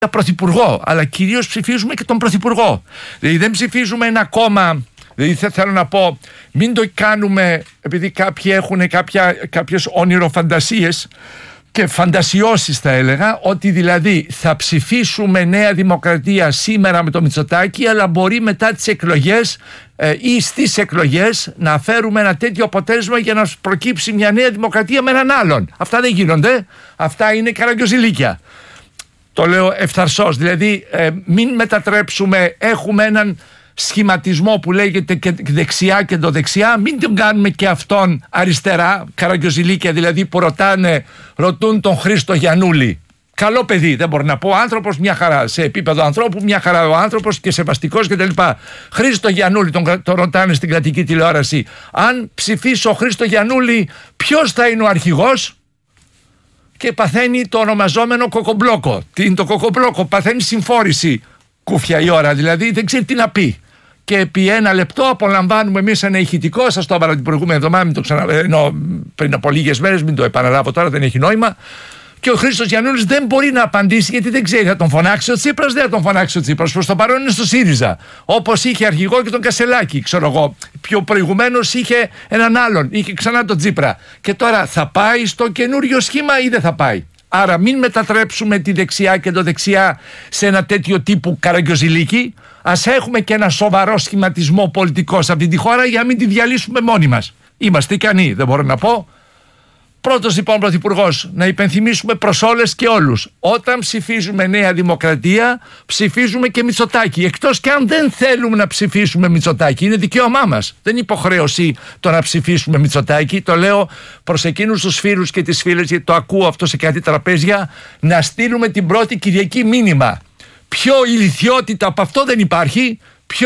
πρωθυπουργό, αλλά κυρίως ψηφίζουμε και τον πρωθυπουργό. Δηλαδή δεν ψηφίζουμε ένα κόμμα. Δηλαδή θέλω να πω, μην το κάνουμε επειδή κάποιοι έχουν κάποιες όνειροφαντασίες και φαντασιώσεις, θα έλεγα, ότι δηλαδή θα ψηφίσουμε Νέα Δημοκρατία σήμερα με το Μητσοτάκη, αλλά μπορεί μετά τις εκλογές ή στις εκλογές να φέρουμε ένα τέτοιο αποτέλεσμα για να προκύψει μια Νέα Δημοκρατία με έναν άλλον. Αυτά δεν γίνονται. Αυτά είναι καραγκιόζηλίκια. Το λέω ευθαρσώς. Δηλαδή μην μετατρέψουμε, έχουμε έναν σχηματισμό που λέγεται και δεξιά και δεξιά, μην τον κάνουμε και αυτόν αριστερά, καραγκιόζηλίκια δηλαδή που ρωτούν τον Χρήστο Γιαννούλη. Καλό παιδί, δεν μπορεί να πω, άνθρωπος μια χαρά, σε επίπεδο ανθρώπου μια χαρά ο άνθρωπος και σεβαστικός κτλ. Χρήστο Γιαννούλη τον ρωτάνε στην κρατική τηλεόραση, αν ψηφίσω Χρήστο Γιαννούλη ποιος θα είναι ο αρχηγός, και παθαίνει το ονομαζόμενο κοκομπλόκο. Τι είναι το κοκομπλόκο? Παθαίνει συμφόρηση κούφια η ώρα, δηλαδή δεν ξέρει τι να πει. Και επί ένα λεπτό απολαμβάνουμε εμείς ένα ηχητικό. Σας το έβαλα την προηγούμενη εβδομάδα, μην το πριν από λίγες μέρες, μην το επαναλάβω τώρα, δεν έχει νόημα. Και ο Χρήστος Γιαννούλης δεν μπορεί να απαντήσει γιατί δεν ξέρει. Θα τον φωνάξει ο Τσίπρας, δεν θα τον φωνάξει ο Τσίπρας. Προς το παρόν είναι στο ΣΥΡΙΖΑ. Όπως είχε αρχηγό και τον Κασελάκη, ξέρω εγώ. Πιο προηγουμένως είχε έναν άλλον, είχε ξανά τον Τσίπρα. Και τώρα θα πάει στο καινούριο σχήμα ή δεν θα πάει? Άρα μην μετατρέψουμε τη δεξιά και το δεξιά σε ένα τέτοιο τύπου καραγκιόζηλίκι. Ας έχουμε και ένα σοβαρό σχηματισμό πολιτικό σε αυτή τη χώρα για να μην τη διαλύσουμε μόνοι μας. Είμαστε ικανοί, δεν μπορώ να πω. Πρώτος λοιπόν πρωθυπουργός, να υπενθυμίσουμε προς όλες και όλους, όταν ψηφίζουμε Νέα Δημοκρατία ψηφίζουμε και Μητσοτάκη, εκτός και αν δεν θέλουμε να ψηφίσουμε Μητσοτάκη, είναι δικαίωμά μας, δεν είναι υποχρέωση το να ψηφίσουμε Μητσοτάκη. Το λέω προς εκείνους τους φίλους και τις φίλες, γιατί το ακούω αυτό σε κάτι τραπέζια, να στείλουμε την πρώτη Κυριακή μήνυμα. Πιο ηλιθιότητα από αυτό δεν υπάρχει, πιο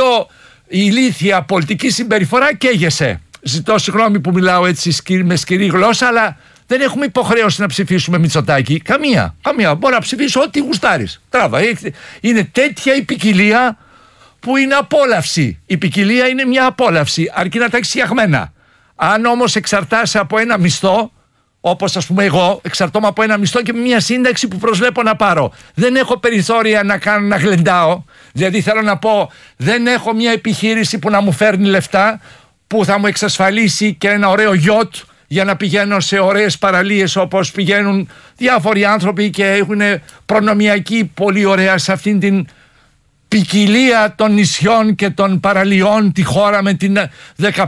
ηλίθια πολιτική συμπεριφορά καίγεσαι. Ζητώ συγγνώμη που μιλάω έτσι με σκληρή γλώσσα, αλλά δεν έχουμε υποχρέωση να ψηφίσουμε Μητσοτάκη. Καμία. Μπορεί να ψηφίσω ό,τι γουστάρεις. Τράβα. Είναι τέτοια η ποικιλία που είναι απόλαυση. Η ποικιλία είναι μια απόλαυση, αρκεί να τα έχεις φτιαγμένα. Αν όμως εξαρτάσαι από ένα μισθό, όπως ας πούμε εγώ, εξαρτώμαι από ένα μισθό και με μια σύνταξη που προσβλέπω να πάρω. Δεν έχω περιθώρια να γλεντάω. Δηλαδή θέλω να πω, δεν έχω μια επιχείρηση που να μου φέρνει λεφτά, που θα μου εξασφαλίσει και ένα ωραίο γιότ για να πηγαίνω σε ωραίες παραλίες όπως πηγαίνουν διάφοροι άνθρωποι και έχουν προνομιακή πολύ ωραία σε αυτήν την ποικιλία των νησιών και των παραλιών, τη χώρα με την 15.000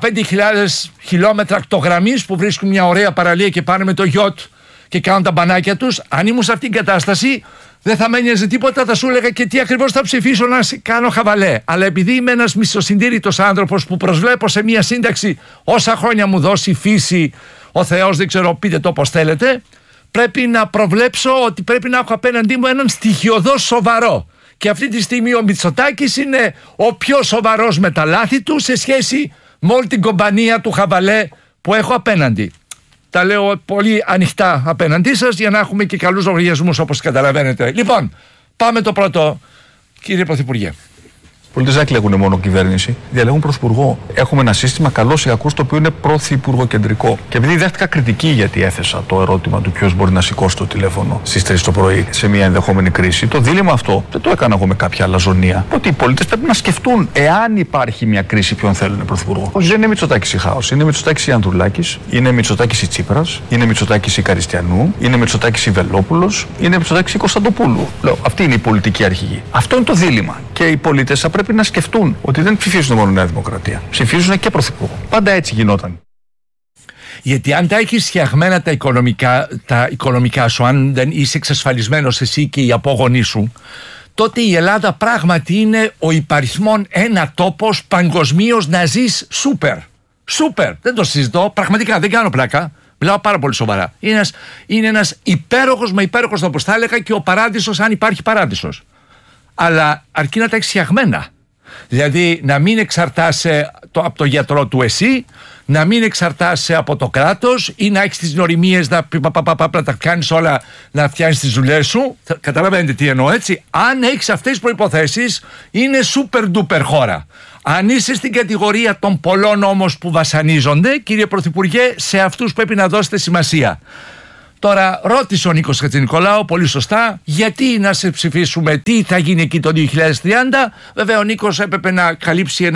χιλιόμετρα ακτογραμμής που βρίσκουν μια ωραία παραλία και πάνε με το γιότ και κάνουν τα μπανάκια τους. Αν ήμουν σε αυτήν την κατάσταση δεν θα με ένοιαζε τίποτα, θα σου έλεγα και τι ακριβώς θα ψηφίσω να κάνω χαβαλέ. Αλλά επειδή είμαι ένας μισοσυντήρητος άνθρωπος που προσβλέπω σε μια σύνταξη όσα χρόνια μου δώσει η φύση, ο Θεός, δεν ξέρω, πείτε το όπως θέλετε, πρέπει να προβλέψω ότι πρέπει να έχω απέναντί μου έναν στοιχειωδό σοβαρό. Και αυτή τη στιγμή ο Μητσοτάκης είναι ο πιο σοβαρός με τα λάθη του σε σχέση με όλη την κομπανία του χαβαλέ που έχω απέναντι. Τα λέω πολύ ανοιχτά απέναντί σας για να έχουμε και καλούς λογαριασμούς όπως καταλαβαίνετε. Λοιπόν, πάμε το πρώτο, κύριε Πρωθυπουργέ. Οι πολίτες δεν εκλέγουν μόνο κυβέρνηση, διαλέγουν πρωθυπουργό. Έχουμε ένα σύστημα καλώς ή κακώς το οποίο είναι πρωθυπουργοκεντρικό. Και επειδή δέχτηκα κριτική γιατί έθεσα το ερώτημα του ποιος μπορεί να σηκώσει το τηλέφωνο στις 3 το πρωί σε μια ενδεχόμενη κρίση, το δίλημμα αυτό δεν το έκανα εγώ με κάποια αλαζονία. Ότι οι πολίτες πρέπει να σκεφτούν εάν υπάρχει μια κρίση ποιον θέλουν πρωθυπουργό. Όχι, δεν είναι Μητσοτάκης η Χάος, είναι Μητσοτάκης η Ανδρουλάκης, είναι Μητσοτάκης η Τσίπρας, είναι Μητσοτάκης η Καριστιανού, είναι Μητσοτάκης η Βελόπουλος, είναι Μητσοτάκης η Κωνσταντοπούλου. Λέω, αυτή είναι η πολιτική αρχηγή. Αυτό είναι το δίλημμα. Και οι πολίτες θα πρέπει να σκεφτούν ότι δεν ψηφίζουν μόνο Νέα Δημοκρατία. Ψηφίζουν και πρωθυπουργό. Πάντα έτσι γινόταν. Γιατί αν τα έχεις φτιαγμένα τα οικονομικά σου, αν δεν είσαι εξασφαλισμένος εσύ και οι απόγονοί σου, τότε η Ελλάδα πράγματι είναι ο υπαριθμόν ένα τόπος παγκοσμίως να ζεις σούπερ. Σούπερ. Δεν το συζητώ. Πραγματικά δεν κάνω πλάκα. Μιλάω πάρα πολύ σοβαρά. Είναι ένας υπέροχος με υπέροχος τόπος. Θα έλεγα και ο παράδεισος, αν υπάρχει παράδεισος. Αλλά αρκεί να τα έχεις φτιαγμένα. Δηλαδή να μην εξαρτάσαι από το γιατρό του εσύ, να μην εξαρτάσαι από το κράτος ή να έχεις τις νοημίες να τα κάνεις όλα, να φτιάχνεις τις δουλειές σου. Καταλαβαίνετε τι εννοώ, έτσι. Αν έχεις αυτές τις προϋποθέσεις, είναι super duper χώρα. Αν είσαι στην κατηγορία των πολλών όμως που βασανίζονται, κύριε Πρωθυπουργέ, σε αυτούς πρέπει να δώσετε σημασία. Τώρα ρώτησε ο Νίκος Χατζηνικολάου πολύ σωστά γιατί να σε ψηφίσουμε, τι θα γίνει εκεί το 2030. Βέβαια ο Νίκος έπρεπε να καλύψει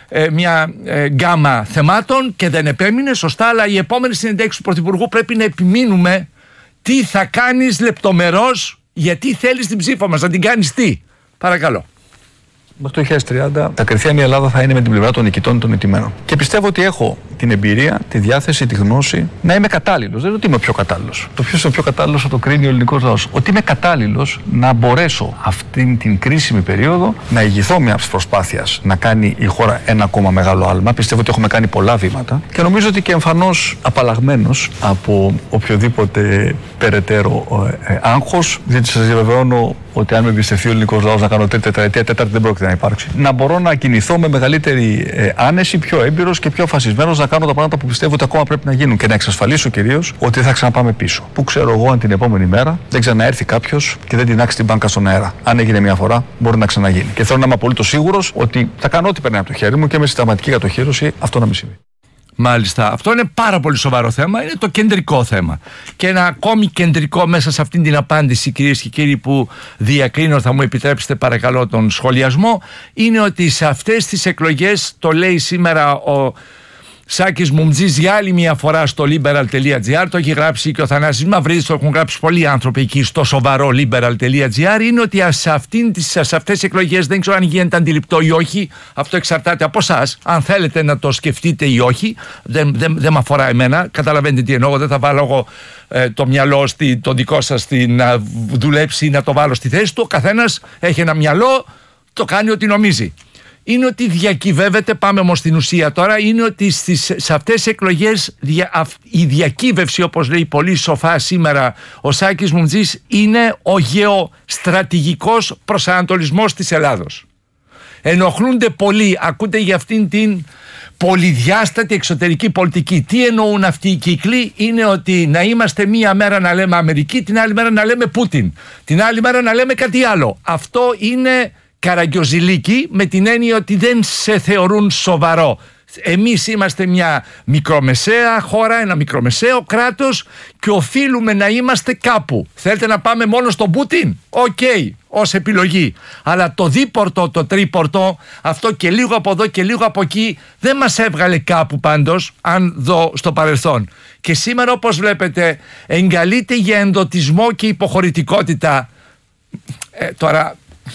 μια γκάμα θεμάτων και δεν επέμεινε σωστά, αλλά η επόμενη συνέντευξη του Πρωθυπουργού πρέπει να επιμείνουμε τι θα κάνεις λεπτομερώς, γιατί θέλεις την ψήφα μας, να την κάνεις τι. Παρακαλώ. Μέχρι το 2030 τα κριτήρια η Ελλάδα θα είναι με την πλευρά των νικητών των νικημένων. Και πιστεύω ότι έχω την εμπειρία, τη διάθεση, τη γνώση να είμαι κατάλληλος. Δεν είναι ότι είμαι ο πιο κατάλληλος. Το ποιος είναι ο πιο κατάλληλος θα το κρίνει ο ελληνικός λαός. Ότι είμαι κατάλληλος να μπορέσω αυτήν την κρίσιμη περίοδο να ηγηθώ μια προσπάθεια να κάνει η χώρα ένα ακόμα μεγάλο άλμα. Πιστεύω ότι έχουμε κάνει πολλά βήματα και νομίζω ότι και εμφανώς απαλλαγμένος από οποιοδήποτε περαιτέρω άγχος, διότι σας διαβεβαιώνω ότι αν με εμπιστευτεί ο ελληνικός λαός να κάνω τρίτη τετραετία, τέταρτη δεν πρόκειται να υπάρξει. Να μπορώ να κινηθώ με μεγαλύτερη άνεση, πιο έμπειρος και πιο αποφασισμένος να κάνω τα πράγματα που πιστεύω ότι ακόμα πρέπει να γίνουν και να εξασφαλίσω κυρίως ότι θα ξαναπάμε πίσω. Που ξέρω εγώ αν την επόμενη μέρα δεν ξαναέρθει κάποιος και δεν τεινάξει την μπάνκα στον αέρα. Αν έγινε μια φορά, μπορεί να ξαναγίνει. Και θέλω να είμαι απολύτως σίγουρος ότι θα κάνω ό,τι περνάει από το χέρι μου και με συνταγματική κατοχήρωση αυτό να μην συμβεί. Μάλιστα. Αυτό είναι πάρα πολύ σοβαρό θέμα. Είναι το κεντρικό θέμα. Και ένα ακόμη κεντρικό μέσα σε αυτήν την απάντηση, κυρίες και κύριοι, που διακρίνω, θα μου επιτρέψετε παρακαλώ τον σχολιασμό, είναι ότι σε αυτές τις εκλογές, το λέει σήμερα ο Σάκης Μουμτζής για άλλη μια φορά στο liberal.gr, το έχει γράψει και ο Θανάσης Μαυρίδης, το έχουν γράψει πολλοί άνθρωποι εκεί στο σοβαρό liberal.gr, είναι ότι σε αυτές τις εκλογές δεν ξέρω αν γίνεται αντιληπτό ή όχι, αυτό εξαρτάται από εσάς, αν θέλετε να το σκεφτείτε ή όχι, δεν με αφορά εμένα, καταλαβαίνετε τι εννοώ, δεν θα βάλω εγώ το μυαλό το δικό σας να δουλέψει ή να το βάλω στη θέση του, ο καθένας έχει ένα μυαλό, το κάνει ό,τι νομίζει. Είναι ότι διακυβεύεται, πάμε όμως στην ουσία τώρα, είναι ότι σε αυτές τις εκλογές η διακύβευση, όπως λέει πολύ σοφά σήμερα ο Σάκης Μουμτζής, είναι ο γεωστρατηγικός προσανατολισμός της Ελλάδος. Ενοχλούνται πολύ, ακούτε για αυτήν την πολυδιάστατη εξωτερική πολιτική. Τι εννοούν αυτοί οι κύκλοι? Είναι ότι να είμαστε μία μέρα να λέμε Αμερική, την άλλη μέρα να λέμε Πούτιν, την άλλη μέρα να λέμε κάτι άλλο. Αυτό είναι καραγκιοζηλίκι, με την έννοια ότι δεν σε θεωρούν σοβαρό. Εμείς είμαστε μια μικρομεσαία χώρα, ένα μικρομεσαίο κράτος και οφείλουμε να είμαστε κάπου. Θέλετε να πάμε μόνο στον Πούτιν? Οκ, ως επιλογή. Αλλά το δίπορτο, το τρίπορτο, αυτό και λίγο από εδώ και λίγο από εκεί, δεν μας έβγαλε κάπου πάντως, αν δω στο παρελθόν. Και σήμερα, όπως βλέπετε, εγκαλείται για ενδοτισμό και υποχωρητικότητα. Τώρα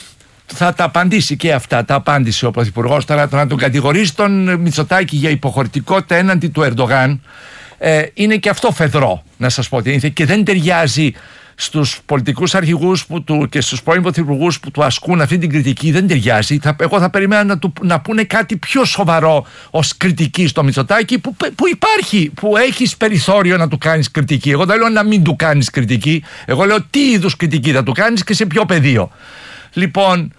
θα τα απαντήσει και αυτά, τα απάντησε ο Πρωθυπουργός. Τώρα να τον κατηγορήσει τον Μητσοτάκη για υποχωρητικότητα έναντι του Ερντογάν είναι και αυτό φεδρό, να σας πω ότι και δεν ταιριάζει στους πολιτικούς αρχηγούς και στους πρώην πρωθυπουργούς που του ασκούν αυτή την κριτική, δεν ταιριάζει. Εγώ θα περιμένα να πούνε κάτι πιο σοβαρό ως κριτική στο Μητσοτάκη που υπάρχει, που έχεις περιθώριο να του κάνεις κριτική. Εγώ δεν λέω να μην του κάνεις κριτική, εγώ λέω τι είδους κριτική θα του κάνεις και σε ποιο πεδίο. Λοιπόν,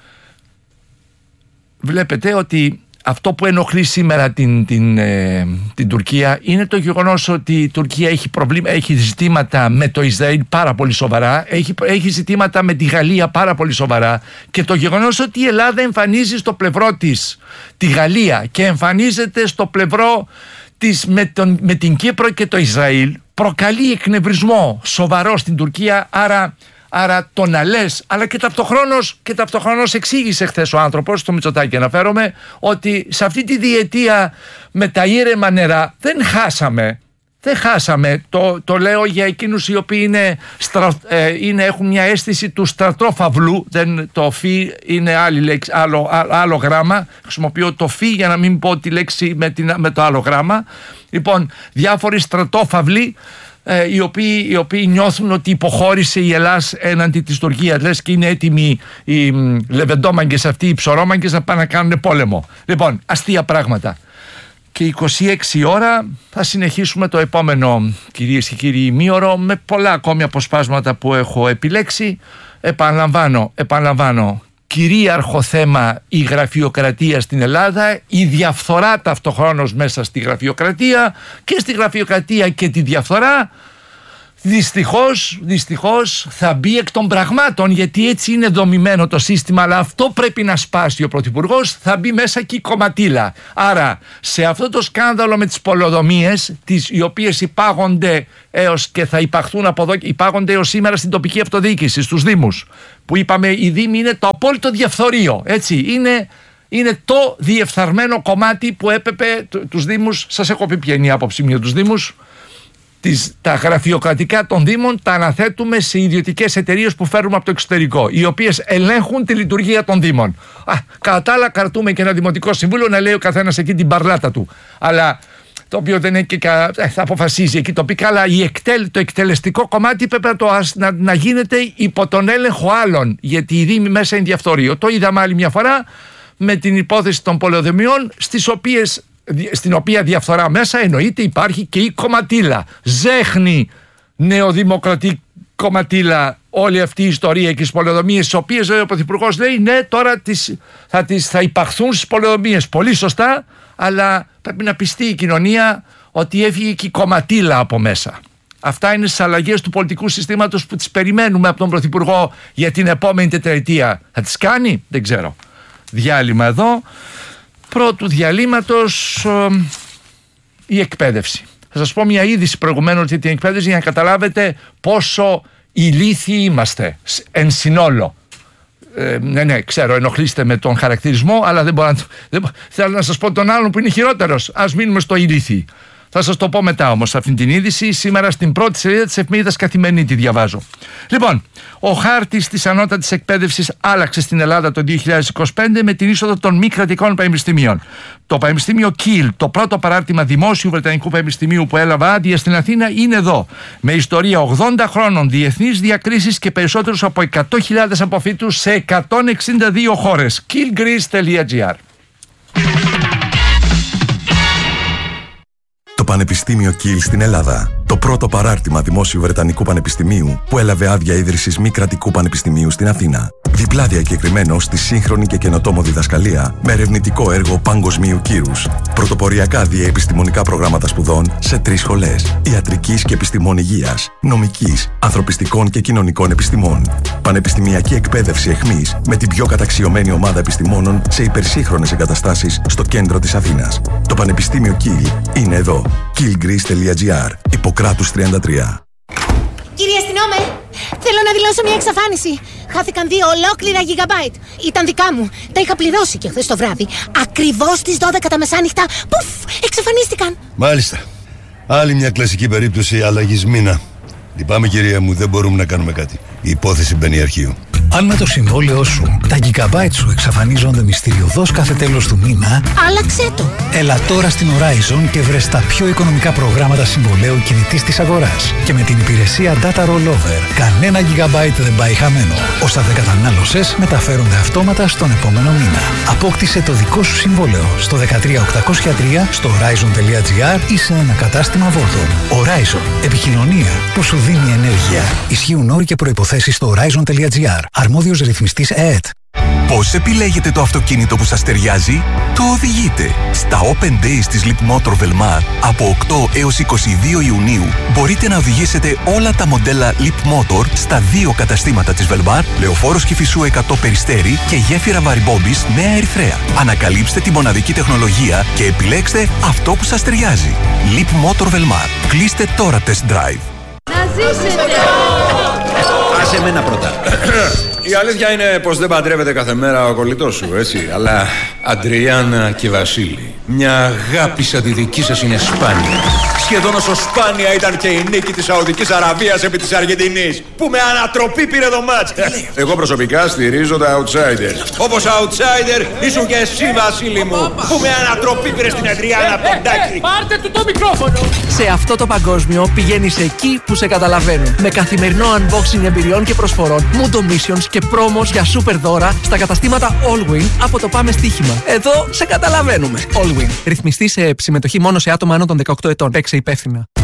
βλέπετε ότι αυτό που ενοχλεί σήμερα την Τουρκία είναι το γεγονός ότι η Τουρκία έχει ζητήματα με το Ισραήλ πάρα πολύ σοβαρά, έχει ζητήματα με τη Γαλλία πάρα πολύ σοβαρά, και το γεγονός ότι η Ελλάδα εμφανίζει στο πλευρό της τη Γαλλία και εμφανίζεται στο πλευρό της με την Κύπρο και το Ισραήλ προκαλεί εκνευρισμό σοβαρό στην Τουρκία. Άρα το να λες, αλλά και ταυτοχρόνως εξήγησε χθες ο άνθρωπος, στο Μητσοτάκη αναφέρομαι, ότι σε αυτή τη διετία με τα ήρεμα νερά δεν χάσαμε. Το λέω για εκείνους οι οποίοι έχουν μια αίσθηση του στρατόφαυλου. Το φι είναι άλλη λέξη, άλλο γράμμα. Χρησιμοποιώ το φι για να μην πω τη λέξη με το άλλο γράμμα. Λοιπόν, διάφοροι στρατόφαυλοι οι οποίοι νιώθουν ότι υποχώρησε η Ελλάς έναντι της Τουρκίας, λες και είναι έτοιμοι οι λεβεντόμαγκες αυτοί, οι ψωρόμαγκες να πάνε να κάνουν πόλεμο. Λοιπόν, αστεία πράγματα. Και 26 ώρα θα συνεχίσουμε το επόμενο, κυρίες και κύριοι, ημίωρο με πολλά ακόμη αποσπάσματα που έχω επιλέξει. Επαναλαμβάνω, κυρίαρχο θέμα η γραφειοκρατία στην Ελλάδα, η διαφθορά ταυτοχρόνως μέσα στη γραφειοκρατία, και στη γραφειοκρατία και τη διαφθορά Δυστυχώς θα μπει εκ των πραγμάτων, γιατί έτσι είναι δομημένο το σύστημα, αλλά αυτό πρέπει να σπάσει ο Πρωθυπουργός, θα μπει μέσα και η κομματίλα. Άρα σε αυτό το σκάνδαλο με τις πολεοδομίες, οι οποίες υπάγονται έως και θα υπαχθούν από εδώ, υπάγονται έως σήμερα στην τοπική αυτοδιοίκηση, στους Δήμους, που είπαμε οι Δήμοι είναι το απόλυτο διαφθορείο, έτσι, είναι το διεφθαρμένο κομμάτι που έπρεπε τους Δήμους, σας έχω πει ποια είναι η άποψή μου για τους Δήμους. Τα γραφειοκρατικά των Δήμων τα αναθέτουμε σε ιδιωτικές εταιρείες που φέρνουμε από το εξωτερικό, οι οποίες ελέγχουν τη λειτουργία των Δήμων. Κατά τα άλλα, κρατούμε και ένα Δημοτικό Συμβούλιο να λέει ο καθένας εκεί την παρλάτα του. Αλλά το οποίο δεν είναι και θα αποφασίζει εκεί τοπικά, αλλά το εκτελεστικό κομμάτι πρέπει να γίνεται υπό τον έλεγχο άλλων, γιατί οι Δήμοι μέσα είναι διαφθορείο. Το είδαμε άλλη μια φορά με την υπόθεση των πολεοδομιών, στην οποία διαφθορά μέσα εννοείται υπάρχει και η κομματίλα. Ζέχνη νεοδημοκρατική κομματίλα όλη αυτή η ιστορία και τις πολεοδομίες, τις οποίες ο Πρωθυπουργός λέει ναι, τώρα θα υπαχθούν στις πολεοδομίες. Πολύ σωστά, αλλά πρέπει να πιστεί η κοινωνία ότι έφυγε και η κομματίλα από μέσα. Αυτά είναι στις αλλαγές του πολιτικού συστήματος που τις περιμένουμε από τον Πρωθυπουργό για την επόμενη τετραετία. Θα τις κάνει? Δεν ξέρω. Διάλειμμα εδώ. Πρώτου διαλύματος η εκπαίδευση. Θα σας πω μια είδηση προηγουμένως για την εκπαίδευση για να καταλάβετε πόσο ηλίθιοι είμαστε εν συνόλο. Ναι, ξέρω, ενοχλείστε με τον χαρακτηρισμό, αλλά δεν μπορώ θέλω να σας πω τον άλλον που είναι χειρότερος. Ας μείνουμε στο ηλίθιοι. Θα σας το πω μετά όμως αυτήν την είδηση. Σήμερα στην πρώτη σελίδα της εφημερίδας Καθημερινή τη διαβάζω. Λοιπόν, ο χάρτης της ανώτατης εκπαίδευσης άλλαξε στην Ελλάδα το 2025 με την είσοδο των μη κρατικών πανεπιστημίων. Το Πανεπιστήμιο Κιλ, το πρώτο παράρτημα δημόσιου Βρετανικού Πανεπιστημίου που έλαβε άδεια στην Αθήνα, είναι εδώ. Με ιστορία 80 χρόνων, διεθνείς διακρίσεις και περισσότερους από 100.000 αποφύτους σε 162 χώρες. killgreece.gr. Το Πανεπιστήμιο Κιλ στην Ελλάδα. Το πρώτο παράρτημα δημόσιου Βρετανικού Πανεπιστημίου που έλαβε άδεια ίδρυσης μη κρατικού πανεπιστημίου στην Αθήνα. Διπλά διακεκριμένο στη σύγχρονη και καινοτόμο διδασκαλία με ερευνητικό έργο παγκοσμίου κύρους. Πρωτοποριακά διαεπιστημονικά προγράμματα σπουδών σε 3 σχολές. Ιατρικής και επιστημών υγείας, νομικής, ανθρωπιστικών και κοινωνικών επιστημών. Πανεπιστημιακή εκπαίδευση εχμής με την πιο καταξιωμένη ομάδα επιστημόνων σε υπερσύγχρονες εγκαταστάσεις στο κέντρο της Αθήνας. Το Πανεπιστήμιο Κιλ είναι εδώ. killgreece.gr. Ιπποκράτους 33. Κύριε αστυνόμε, θέλω να δηλώσω μια εξαφάνιση. Χάθηκαν 2 ολόκληρα gigabyte. Ήταν δικά μου. Τα είχα πληρώσει και χθες το βράδυ. Ακριβώς στις 12 τα μεσάνυχτα. Πουφ! Εξαφανίστηκαν. Μάλιστα. Άλλη μια κλασική περίπτωση αλλαγής μήνα. Λυπάμαι κυρία μου, δεν μπορούμε να κάνουμε κάτι. Η υπόθεση μπαίνει αρχείο. Αν με το συμβόλαιό σου τα gigabyte σου εξαφανίζονται μυστηριωδώς κάθε τέλος του μήνα, άλλαξέ το. Έλα τώρα στην Horizon και βρες τα πιο οικονομικά προγράμματα συμβολαίου κινητής της αγοράς. Και με την υπηρεσία Data Rollover, κανένα gigabyte δεν πάει χαμένο. Όσα δεν κατανάλωσες μεταφέρονται αυτόματα στον επόμενο μήνα. Απόκτησε το δικό σου συμβόλαιο στο 13803 στο Horizon.gr ή σε ένα κατάστημα Vodafone. Horizon. Επικοινωνία που σου δίνει ενέργεια. Ισχύουν όροι και προϋποθέσεις στο Horizon.gr. Αρμόδιος ρυθμιστής ΕΕΤ. Πώς επιλέγετε το αυτοκίνητο που σας ταιριάζει? Το οδηγείτε. Στα Open Days της Leapmotor Velmar από 8 έως 22 Ιουνίου μπορείτε να οδηγήσετε όλα τα μοντέλα Leapmotor στα 2 καταστήματα της Velmar, Λεωφόρος Κηφισού 100 Περιστέρι και Γέφυρα Βαρυμπόμπης Νέα Ερυθρέα. Ανακαλύψτε τη μοναδική τεχνολογία και επιλέξτε αυτό που σας ταιριάζει. Leapmotor Velmar. Κλείστε τώρα test drive. Να ζήσετε! Άσε εμένα πρώτα. Η αλήθεια είναι πως δεν παντρεύεται κάθε μέρα ο κολλητός σου, έτσι. Αλλά Αντριάννα και Βασίλη, μια αγάπη σαν τη δική σας είναι σπάνια. Σχεδόν όσο σπάνια ήταν και η νίκη της Σαουδικής Αραβίας επί της Αργεντινής, που με ανατροπή πήρε το μάτς. Εγώ προσωπικά στηρίζω τα outsider. Όπως outsider ήσουν και εσύ, Βασίλη μου, που με ανατροπή πήρε στην Αντριάννα Ποντάκη. Πάρτε του το μικρόφωνο! Σε αυτό το παγκόσμιο πηγαίνεις εκεί που σε καταλαβαίνουν. Με καθημερινό unboxing εμπειριών και προσφορών, Mundo Missions και πρόμος για super δώρα στα καταστήματα Allwin από το Πάμε Στοίχημα. Εδώ σε καταλαβαίνουμε. Allwin. Ρυθμιστή σε συμμετοχή μόνο σε άτομα άνω των 18 ετών. Παίξε υπεύθυνα.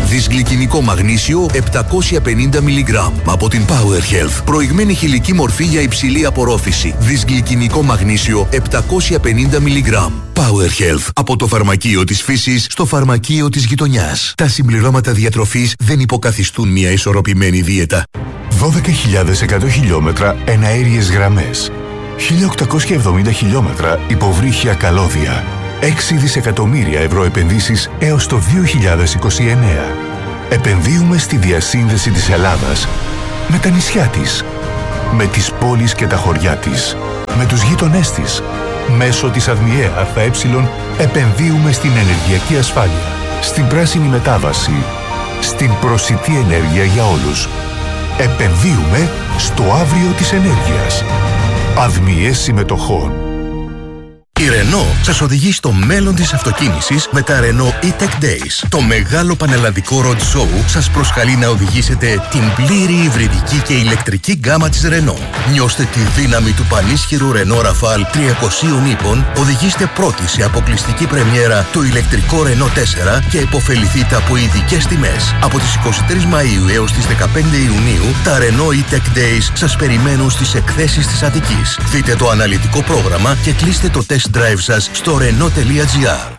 Δυσγλυκινικό μαγνήσιο 750 μιλιγκράμμ από την Power Health. Προηγμένη χηλική μορφή για υψηλή απορρόφηση. Δυσγλυκινικό μαγνήσιο 750 μιλιγκράμμ. Power Health. Από το φαρμακείο της φύσης στο φαρμακείο της γειτονιάς. Τα συμπληρώματα διατροφής δεν υποκαθιστούν μια ισορροπημένη δίαιτα. 12.100 χιλιόμετρα εναέριες γραμμές. 1.870 χιλιόμετρα υποβρύχια καλώδια. 6 δισεκατομμύρια ευρώ επενδύσεις έως το 2029. Επενδύουμε στη διασύνδεση της Ελλάδας με τα νησιά της, με τις πόλεις και τα χωριά της, με τους γείτονές της. Μέσω της ΑΔΜΙΕ ΑΕ επενδύουμε στην ενεργειακή ασφάλεια, στην πράσινη μετάβαση, στην προσιτή ενέργεια για όλους. Επενδύουμε στο αύριο της ενέργειας. ΑΔΜΙΕ συμμετοχών. Η Renault σας οδηγεί στο μέλλον της αυτοκίνησης με τα Renault E-Tech Days. Το μεγάλο πανελλαδικό road show σας προσκαλεί να οδηγήσετε την πλήρη υβριδική και ηλεκτρική γκάμα της Renault. Νιώστε τη δύναμη του πανίσχυρου Renault Rafale 300 ύπων, οδηγήστε πρώτοι σε αποκλειστική πρεμιέρα το ηλεκτρικό Renault 4 και επωφεληθείτε από ειδικές τιμές. Από τις 23 Μαΐου έως τις 15 Ιουνίου, τα Renault E-Tech Days σας περιμένουν στις εκθέσεις της Αττικής. Δείτε το αναλυτικό πρόγραμμα και κλείστε το test drive σας στο Renault.gr.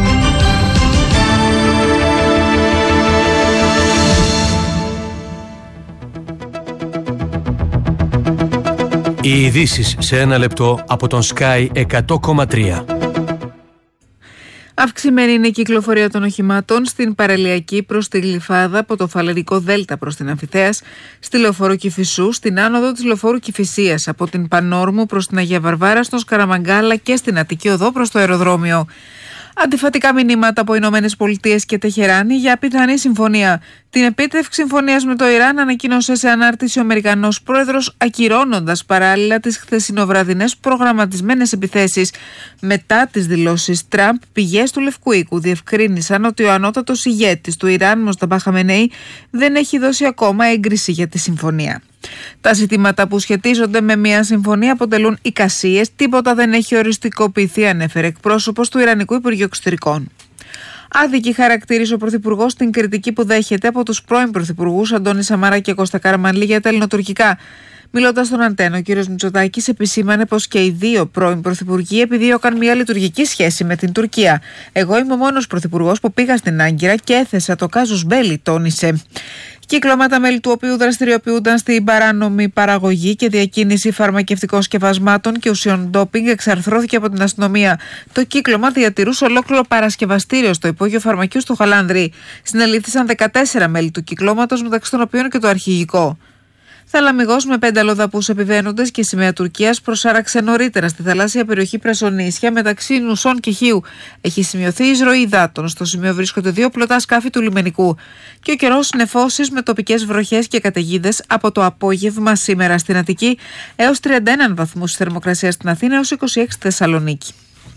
Οι ειδήσεις σε ένα λεπτό από τον Sky 100,3. Αυξημένη είναι η κυκλοφορία των οχημάτων στην παραλιακή προς τη Γλυφάδα, από το Φαλερικό Δέλτα προς την Αμφιθέας, στη λεωφόρο Κηφισού, στην άνοδο της λεωφόρου Κηφισίας, από την Πανόρμου προς την Αγία Βαρβάρα, στον Σκαραμαγκάλα και στην Αττική Οδό προς το αεροδρόμιο. Αντιφατικά μηνύματα από Ηνωμένες Πολιτείες και Τεχεράνη για πιθανή συμφωνία. Την επίτευξη συμφωνίας με το Ιράν ανακοίνωσε σε ανάρτηση ο Αμερικανός πρόεδρος, ακυρώνοντας παράλληλα τις χθεσινοβραδινές προγραμματισμένες επιθέσεις. Μετά τις δηλώσεις Τραμπ, πηγές του Λευκού Οίκου διευκρίνησαν ότι ο ανώτατος ηγέτης του Ιράν, Μοσταφά Χαμενέι, δεν έχει δώσει ακόμα έγκριση για τη συμφωνία. Τα ζητήματα που σχετίζονται με μια συμφωνία αποτελούν εικασίες, τίποτα δεν έχει οριστικοποιηθεί, ανέφερε εκπρόσωπος του Ιρανικού Υπουργείου Εξωτερικών. Άδικη χαρακτήρισε ο Πρωθυπουργός την κριτική που δέχεται από τους πρώην Πρωθυπουργούς Αντώνη Σαμαρά και Κώστα Καραμανλή για τα ελληνοτουρκικά. Μιλώντας στον Αντένα, ο κ. Μητσοτάκης επισήμανε πως και οι δύο πρώην πρωθυπουργοί επιδίωκαν μια λειτουργική σχέση με την Τουρκία. Εγώ είμαι ο μόνος πρωθυπουργός που πήγα στην Άγκυρα και έθεσα το κάζους μπέλι, τόνισε. Κύκλωμα, μέλη του οποίου δραστηριοποιούνταν στην παράνομη παραγωγή και διακίνηση φαρμακευτικών σκευασμάτων και ουσιών ντόπινγκ, εξαρθρώθηκε από την αστυνομία. Το κύκλωμα διατηρούσε ολόκληρο παρασκευαστήριο στο υπόγειο φαρμακείου στο Χαλάνδρη. Συνελήφθησαν 14 μέλη του κυκλώματος, μεταξύ των οποίων και το αρχηγικό. Θαλαμιγός με 5 αλλοδαπούς επιβαίνοντες και σημαία Τουρκίας προσάραξε νωρίτερα στη θαλάσσια περιοχή Πρασονίσια μεταξύ Νουσών και Χίου. Έχει σημειωθεί εισρωή υδάτων. Στο σημείο βρίσκονται 2 πλωτά σκάφη του λιμενικού. Και ο καιρός νεφώσεις με τοπικές βροχές και καταιγίδες από το απόγευμα σήμερα στην Αττική έως 31 βαθμούς θερμοκρασία στην Αθήνα έως 26 στη Θεσσαλονίκη.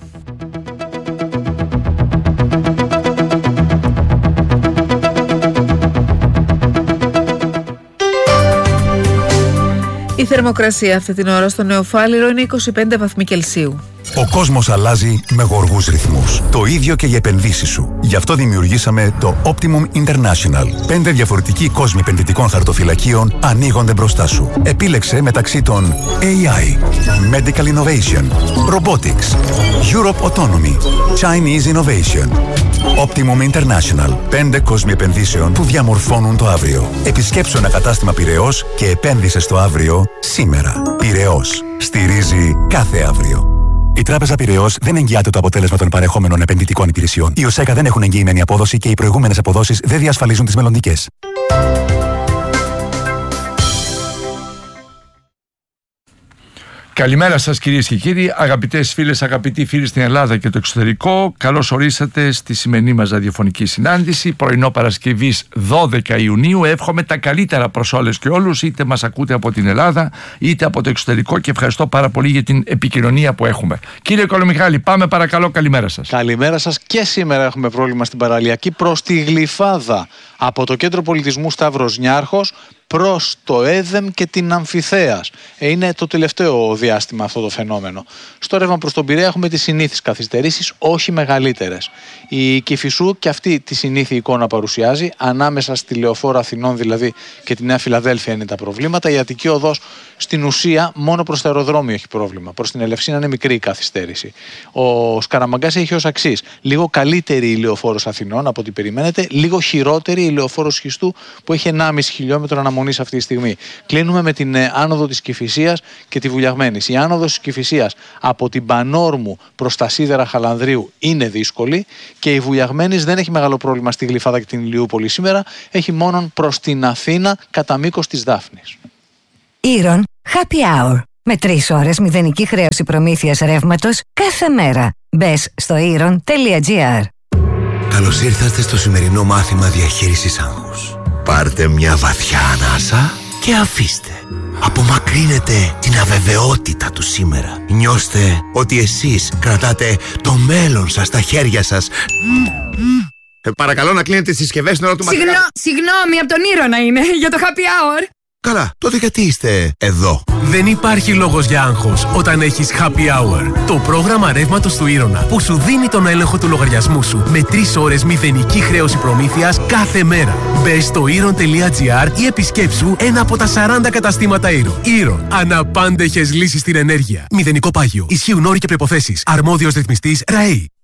Η θερμοκρασία αυτή την ώρα στο Νεοφάλιρο είναι 25 βαθμοί Κελσίου. Ο κόσμος αλλάζει με γοργούς ρυθμούς. Το ίδιο και οι επενδύσεις σου. Γι' αυτό δημιουργήσαμε το Optimum International. 5 διαφορετικοί κόσμοι επενδυτικών χαρτοφυλακίων ανοίγονται μπροστά σου. Επίλεξε μεταξύ των AI, Medical Innovation, Robotics, Europe Autonomy, Chinese Innovation. Optimum International. 5 κόσμοι επενδύσεων που διαμορφώνουν το αύριο. Επισκέψου ένα κατάστημα Πειραιώς και επένδυσε στο αύριο σήμερα. Πειραιώς. Στηρίζει κάθε αύριο. Η Τράπεζα Πειραιώς δεν εγγυάται το αποτέλεσμα των παρεχόμενων επενδυτικών υπηρεσιών. Οι ΟΣΕΚΑ δεν έχουν εγγυημένη απόδοση και οι προηγούμενες αποδόσεις δεν διασφαλίζουν τις μελλοντικές. Καλημέρα σας κυρίες και κύριοι, αγαπητές φίλες, αγαπητοί φίλοι στην Ελλάδα και το εξωτερικό. Καλώς ορίσατε στη σημερινή μας ραδιοφωνική συνάντηση, πρωινό Παρασκευής 12 Ιουνίου. Εύχομαι τα καλύτερα προς όλες και όλους, είτε μας ακούτε από την Ελλάδα είτε από το εξωτερικό, και ευχαριστώ πάρα πολύ για την επικοινωνία που έχουμε. Κύριε Κολομιχάλη, πάμε παρακαλώ, καλημέρα σας. Καλημέρα σας. Και σήμερα έχουμε πρόβλημα στην παραλιακή προς τη Γλυφάδα. Από το Κέντρο Πολιτισμού Σταύρος Νιάρχος προς το Έδεμ και την Αμφιθέας. Είναι το τελευταίο διάστημα αυτό το φαινόμενο. Στο ρεύμα προς τον Πειραιά έχουμε τις συνήθεις καθυστερήσεις, όχι μεγαλύτερες. Η Κηφισού και αυτή τη συνήθη εικόνα παρουσιάζει. Ανάμεσα στη Λεωφόρο Αθηνών δηλαδή και τη Νέα Φιλαδέλφια είναι τα προβλήματα. Η Αττική Οδός στην ουσία μόνο προς το αεροδρόμιο έχει πρόβλημα. Προς την Ελευσίνα είναι μικρή η καθυστέρηση. Ο Σκαραμαγκάς έχει ως εξής: λίγο καλύτερη η Λεωφόρος Αθηνών από ό,τι περιμένετε, λίγο χειρότερη η Λεωφόρος Χιστού που έχει 1,5 χιλιόμετρο αναμονής αυτή τη στιγμή. Κλείνουμε με την άνοδο της Κηφισίας και τη Βουλιαγμένης. Η άνοδος της Κηφισίας από την Πανόρμου προς τα Σίδερα Χαλανδρίου είναι δύσκολη και η Βουλιαγμένης δεν έχει μεγάλο πρόβλημα στη Γλυφάδα και την Ηλιούπολη σήμερα, έχει μόνο προς την Αθήνα κατά μήκος της Δάφνης. Ήρων Happy Hour. Με 3 ώρες μηδενική χρέωση προμήθειας ρεύματος κάθε μέρα. Μπες στο iron.gr. Καλώς ήρθατε στο σημερινό μάθημα διαχείρισης άγχους. Πάρτε μια βαθιά ανάσα και αφήστε. Απομακρύνετε την αβεβαιότητα του σήμερα. Νιώστε ότι εσείς κρατάτε το μέλλον σας στα χέρια σας. Παρακαλώ να κλείνετε τις συσκευές στην ώρα του μαθήματος. Συγγνώμη, από τον Ήρωνα είναι, για το happy hour. Καλά, τότε γιατί είστε εδώ? Δεν υπάρχει λόγος για άγχος όταν έχεις Happy Hour. Το πρόγραμμα ρεύματος του Ήρωνα που σου δίνει τον έλεγχο του λογαριασμού σου με 3 ώρες μηδενική χρέωση προμήθειας κάθε μέρα. Μπες στο iron.gr ή επισκέψου ένα από τα 40 καταστήματα Ήρωνα. Ήρωνα. Αναπάντεχες λύσεις στην ενέργεια. Μηδενικό πάγιο. Ισχύουν όροι και προϋποθέσεις. Αρμόδιος ρυθμιστής ΡΑΕΗ.